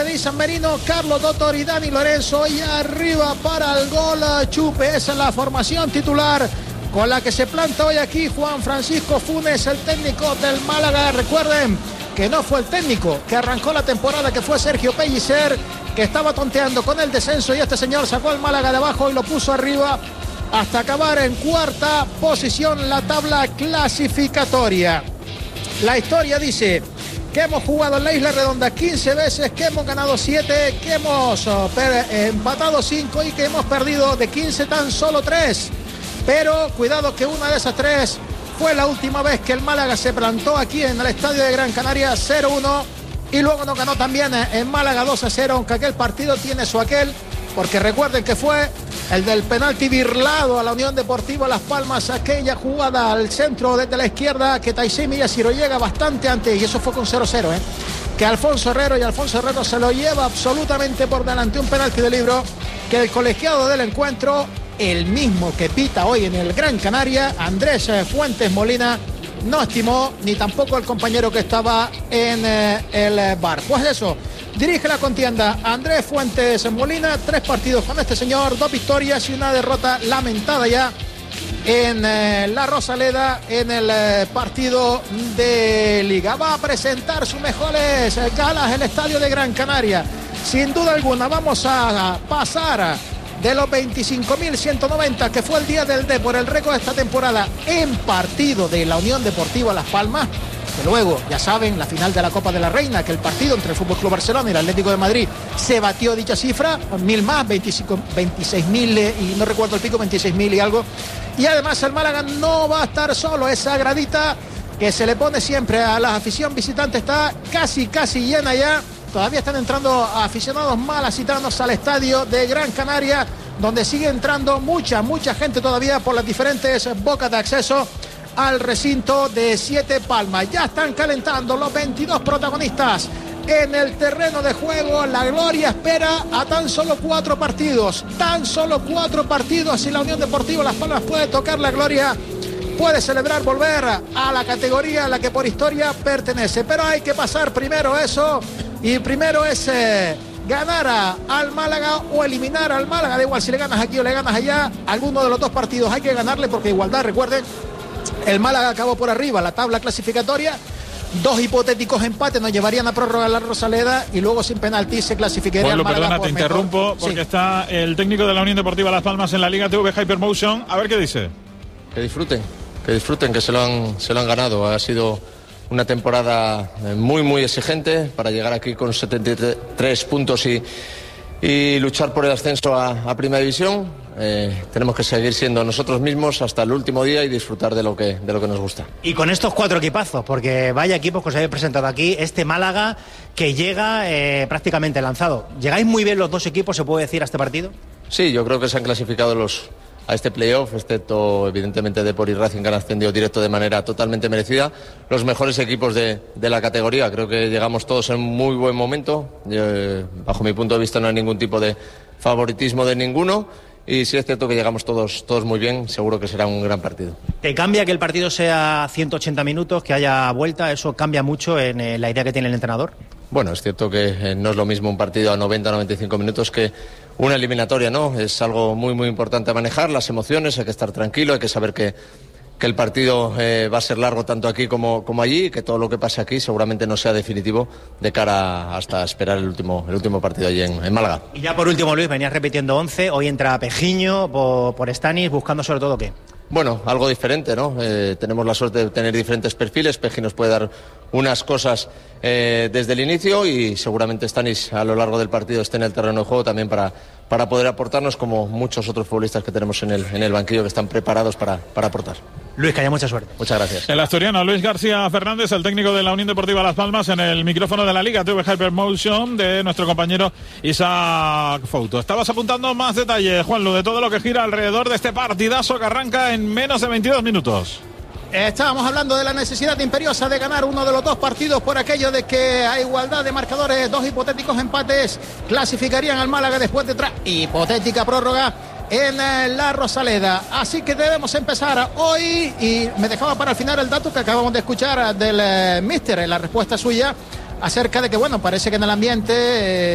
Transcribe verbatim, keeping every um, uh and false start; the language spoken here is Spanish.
David San Marino, Carlos Dottor y Dani Lorenzo. Y arriba para el gol Chupe. Esa es la formación titular con la que se planta hoy aquí Juan Francisco Funes, el técnico del Málaga. Recuerden que no fue el técnico que arrancó la temporada, que fue Sergio Pellicer, que estaba tonteando con el descenso, y este señor sacó al Málaga de abajo y lo puso arriba hasta acabar en cuarta posición la tabla clasificatoria. La historia dice que hemos jugado en la Isla Redonda quince veces, que hemos ganado siete, que hemos uh, per, eh, empatado cinco y que hemos perdido de quince tan solo tres. Pero cuidado que una de esas tres fue la última vez que el Málaga se plantó aquí en el estadio de Gran Canaria cero uno, y luego nos ganó también en Málaga dos a cero, aunque aquel partido tiene su aquel, porque recuerden que fue el del penalti birlado a la Unión Deportiva Las Palmas, aquella jugada al centro desde la izquierda que Taisei Miyashiro llega bastante antes, y eso fue con cero cero, ¿eh? que Alfonso Herrero, y Alfonso Herrero se lo lleva absolutamente por delante, un penalti de libro que el colegiado del encuentro, el mismo que pita hoy en el Gran Canaria, Andrés Fuentes Molina, no estimó, ni tampoco el compañero que estaba en eh, el V A R. Pues eso, dirige la contienda Andrés Fuentes Molina, tres partidos con este señor, dos victorias y una derrota lamentada ya en eh, la Rosaleda en el eh, partido de Liga. Va a presentar sus mejores eh, galas el estadio de Gran Canaria. Sin duda alguna vamos a, a pasar de los veinticinco mil ciento noventa que fue el día del D por el récord de esta temporada en partido de la Unión Deportiva Las Palmas, que luego, ya saben, la final de la Copa de la Reina, que el partido entre el F C Barcelona y el Atlético de Madrid se batió dicha cifra, mil más, veinticinco, veintiséis mil y no recuerdo el pico, veintiséis mil y algo. Y además el Málaga no va a estar solo, esa gradita que se le pone siempre a la afición visitante está casi, casi llena ya. Todavía están entrando aficionados malacitanos al estadio de Gran Canaria, donde sigue entrando mucha, mucha gente todavía por las diferentes bocas de acceso al recinto de Siete Palmas. Ya están calentando los veintidós protagonistas en el terreno de juego. La gloria espera a tan solo cuatro partidos. Tan solo cuatro partidos y la Unión Deportiva Las Palmas puede tocar la gloria, puede celebrar volver a la categoría a la que por historia pertenece. Pero hay que pasar primero eso. Y primero es eh, ganar a, al Málaga o eliminar al Málaga. Da igual si le ganas aquí o le ganas allá. Alguno de los dos partidos hay que ganarle, porque igualdad, recuerden, el Málaga acabó por arriba la tabla clasificatoria. Dos hipotéticos empates nos llevarían a prórroga a la Rosaleda y luego sin penalti se clasificaría Bueno, al Málaga. perdona, por te mejor. interrumpo porque sí. Está el técnico de la Unión Deportiva Las Palmas en la Liga T V Hypermotion. A ver qué dice. Que disfruten, que disfruten, que se lo han, se lo han ganado. Ha sido una temporada muy, muy exigente para llegar aquí con setenta y tres puntos y, y luchar por el ascenso a, a Primera División. Eh, tenemos que seguir siendo nosotros mismos hasta el último día y disfrutar de lo que, de lo que nos gusta. Y con estos cuatro equipazos, porque vaya equipos que os habéis presentado aquí, este Málaga que llega eh, prácticamente lanzado. ¿Llegáis muy bien los dos equipos, se puede decir, a este partido? Sí, yo creo que se han clasificado los a este playoff, excepto evidentemente Depor y Racing, que han ascendido directo de manera totalmente merecida. Los mejores equipos de, de la categoría. Creo que llegamos todos en muy buen momento. Eh, bajo mi punto de vista no hay ningún tipo de favoritismo de ninguno. Y si es cierto que llegamos todos, todos muy bien, seguro que será un gran partido. ¿Te cambia que el partido sea ciento ochenta minutos, que haya vuelta? ¿Eso cambia mucho en eh, la idea que tiene el entrenador? Bueno, es cierto que eh, no es lo mismo un partido a noventa, noventa y cinco minutos que una eliminatoria, ¿no? Es algo muy, muy importante a manejar, las emociones, hay que estar tranquilo, hay que saber que, que el partido eh, va a ser largo tanto aquí como, como allí, y que todo lo que pase aquí seguramente no sea definitivo de cara hasta esperar el último, el último partido allí en, en Málaga. Y ya por último, Luis, venías repitiendo once, hoy entra Pejiño por, por Stanis, buscando sobre todo ¿qué? Bueno, algo diferente, ¿no? Eh, tenemos la suerte de tener diferentes perfiles. Peji nos puede dar unas cosas eh, desde el inicio, y seguramente Stanis a lo largo del partido esté en el terreno de juego también para, para poder aportarnos, como muchos otros futbolistas que tenemos en el, en el banquillo que están preparados para, para aportar. Luis, que haya mucha suerte. Muchas gracias. El asturiano Luis García Fernández, el técnico de la Unión Deportiva Las Palmas, en el micrófono de la Liga T V Hypermotion de nuestro compañero Isaac Fouto. Estabas apuntando más detalles, Juanlu, de todo lo que gira alrededor de este partidazo que arranca en menos de veintidós minutos. Estábamos hablando de la necesidad imperiosa de ganar uno de los dos partidos, por aquello de que a igualdad de marcadores, dos hipotéticos empates clasificarían al Málaga después de otra hipotética prórroga en la Rosaleda. Así que debemos empezar hoy, y me dejaba para el final el dato que acabamos de escuchar del eh, míster, en la respuesta suya acerca de que, bueno, parece que en el ambiente... Eh,